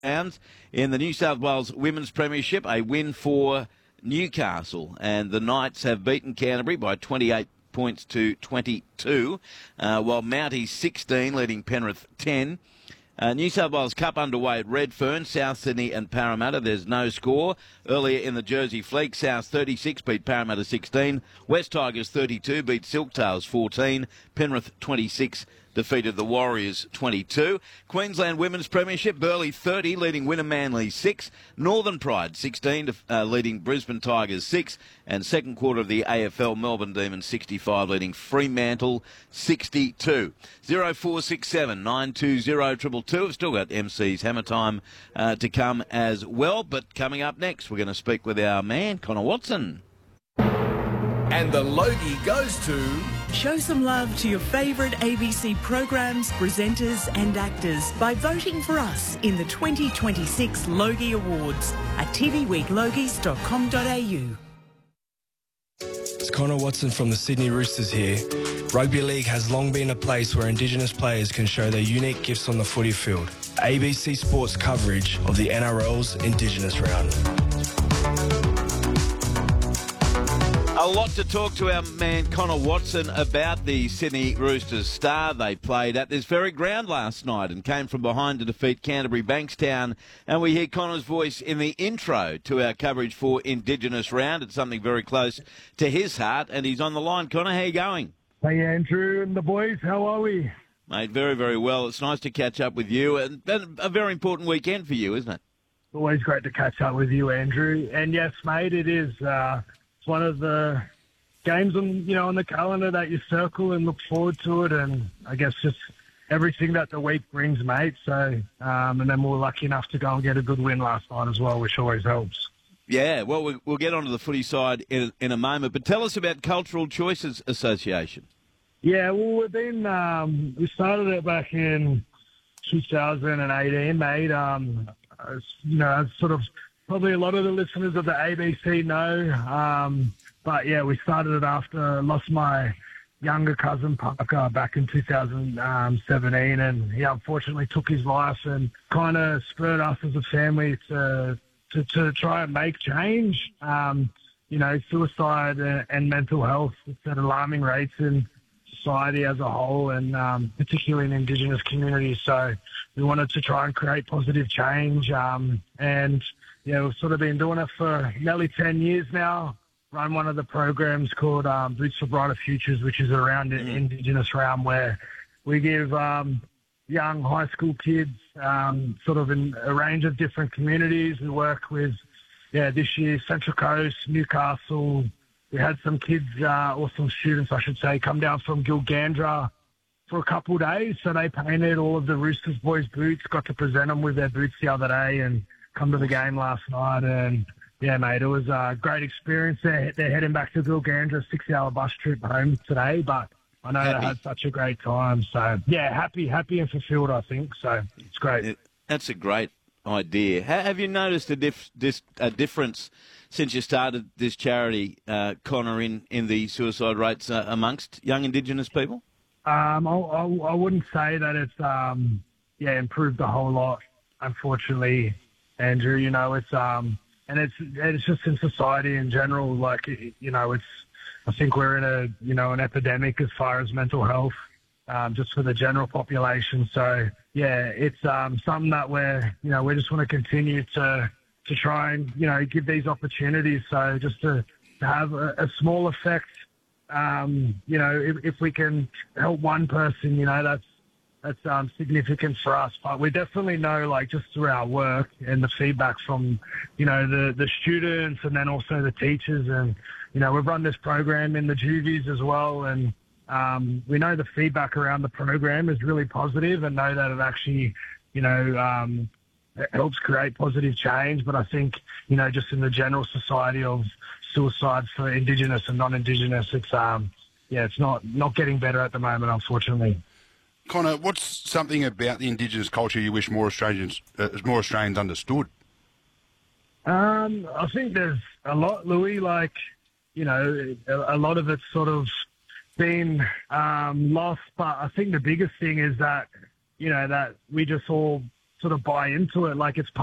rounds. In the New South Wales Women's Premiership, a win for Newcastle, and the Knights have beaten Canterbury by 28 points to 22, while Mounties 16, leading Penrith 10. New South Wales Cup underway at Redfern, South Sydney and Parramatta. There's no score. Earlier in the Jersey Flegg, South 36 beat Parramatta 16. West Tigers 32 beat Silktails 14. Penrith 26 defeated the Warriors 22. Queensland Women's Premiership, Burleigh 30 leading Wynnum Manly 6. Northern Pride 16 leading Brisbane Tigers 6. And second quarter of the AFL, Melbourne Demons 65 leading Fremantle 62. 0467 920 222. We've still got MC's Hammer Time to come as well. But coming up next, we're going to speak with our man, Connor Watson. And the Logie goes to... Show some love to your favourite ABC programs, presenters and actors by voting for us in the 2026 Logie Awards at tvweeklogies.com.au. It's Connor Watson from the Sydney Roosters here. Rugby League has long been a place where Indigenous players can show their unique gifts on the footy field. ABC Sports coverage of the NRL's Indigenous round. A lot to talk to our man Connor Watson about. The Sydney Roosters star. They played at this very ground last night and came from behind to defeat Canterbury Bankstown. And we hear Connor's voice in the intro to our coverage for Indigenous Round. It's something very close to his heart, and he's on the line. Connor, how are you going? Hey, Andrew and the boys, how are we? Mate, very, very well. It's nice to catch up with you. And a very important weekend for you, isn't it? Always great to catch up with you, Andrew. And yes, mate, it is. It's one of the games on the calendar that you circle and look forward to it, and I guess just everything that the week brings, mate. So, and then we were lucky enough to go and get a good win last night as well, which always helps. Yeah, well, we'll get onto the footy side in a moment, but tell us about Cultural Choices Association. Yeah, well, we started it back in 2018, mate. As sort of probably a lot of the listeners of the ABC know. But, yeah, we started it after I lost my younger cousin, Parker, back in 2017. And he unfortunately took his life, and kind of spurred us as a family to try and make change. Suicide and mental health, it's at alarming rates in society as a whole, and particularly in Indigenous communities. So we wanted to try and create positive change. We've sort of been doing it for nearly 10 years now. Run one of the programs called Boots for Brighter Futures, which is around the Indigenous realm, where we give young high school kids sort of in a range of different communities. We work with, this year, Central Coast, Newcastle. We had some kids, or some students, I should say, come down from Gilgandra for a couple of days. So they painted all of the Roosters boys' boots, got to present them with their boots the other day, and come to the game last night. And, yeah, mate, it was a great experience. They're heading back to Gilgandra, 6-hour bus trip home today, but I know they had such a great time. So, yeah, happy and fulfilled, I think. So it's great. That's a great idea. Have you noticed a difference since you started this charity, Connor, in the suicide rates amongst young Indigenous people? I wouldn't say that it's improved a whole lot, unfortunately, Andrew. It's just in society in general. Like, I think we're in an epidemic as far as mental health, just for the general population. So yeah, it's something that we just want to continue to try and give these opportunities. So just to have a small effect, if we can help one person, that's significant for us. But we definitely know, like, just through our work and the feedback from, the students and then also the teachers. And, we've run this program in the juvies as well. And we know the feedback around the program is really positive, and know that it actually, it helps create positive change. But I think, just in the general society of suicide for Indigenous and non-Indigenous, it's not getting better at the moment, unfortunately. Connor, what's something about the Indigenous culture you wish more Australians understood? I think there's a lot, Louis. Like, a lot of it's sort of been lost. But I think the biggest thing is that, that we just all sort of buy into it. Like it's